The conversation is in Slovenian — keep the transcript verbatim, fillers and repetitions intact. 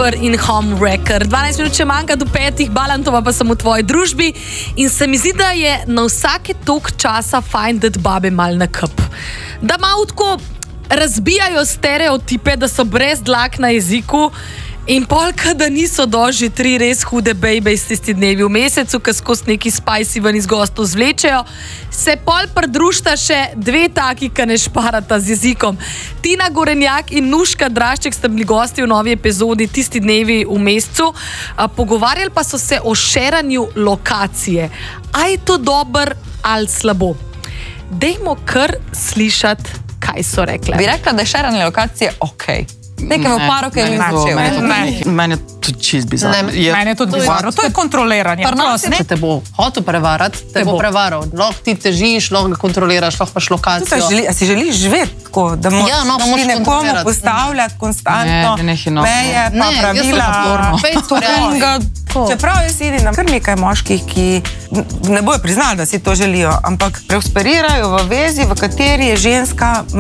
dober in homewrecker. dvanajst minut še manjka do petih, Balantova pa sem v tvoji družbi in se mi zdi, da je na vsake tok časa fajn dati babe mal na kup. Da malo tako razbijajo stereotipe, da so brez dlak na jeziku in polka, da niso doži tri res hude bejbe iz tisti dnevi v mesecu, ki skozi neki spicy ven iz gostov zvlečejo, se pol pridružita še dve taki, ki ne šparata z jezikom. Tina Gorenjak in Nuška Drašček sta bili gosti v novi epizodi tisti dnevi v mesecu. Pogovarjali pa so se o šeranju lokacije. A je to dober ali slabo? Dejmo kar slišati, kaj so rekle. Bi rekla, da je šeranje lokacije okej. Okay. Nekaj v paru, ki je začel. Meni je to čist bizarno. Meni je to bizarno. To je kontroliranje. Če te bo hotel prevarati, te bo prevaral. Lahko ti težiš, lahko ga kontroliraš, lahko paš lokacijo. A si želiš živeti tako, da moraš nekomu postavljati konstantno meje, pa pravila. Čeprav jaz vidim kar nekaj moških, ki ne bojo priznali, da si to želijo, ampak preusperirajo v vezi, v kateri je ženska